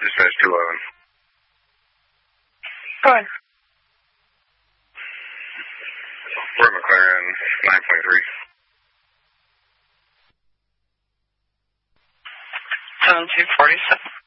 dispatch 211. Go ahead. Fort McLaren, 9.3. 247.